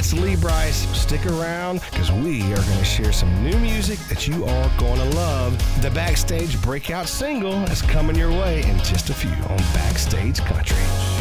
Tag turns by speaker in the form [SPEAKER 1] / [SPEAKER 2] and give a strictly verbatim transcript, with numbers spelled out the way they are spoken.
[SPEAKER 1] It's Lee Brice. Stick around because we are going to share some new music that you are going to love. The Backstage breakout single is coming your way in just a few on Backstage Country.